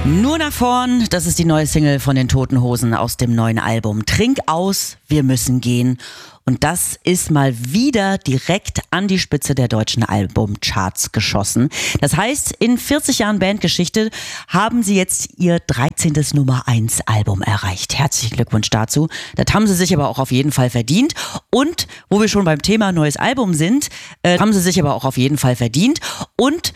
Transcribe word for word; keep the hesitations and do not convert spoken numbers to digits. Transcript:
Nur nach vorn, das ist die neue Single von den Toten Hosen aus dem neuen Album. Trink aus, wir müssen gehen. Und das ist mal wieder direkt an die Spitze der deutschen Albumcharts geschossen. Das heißt, in vierzig Jahren Bandgeschichte haben sie jetzt ihr dreizehntes Nummer eins Album erreicht. Herzlichen Glückwunsch dazu. Das haben sie sich aber auch auf jeden Fall verdient. Und wo wir schon beim Thema neues Album sind, äh, haben sie sich aber auch auf jeden Fall verdient. Und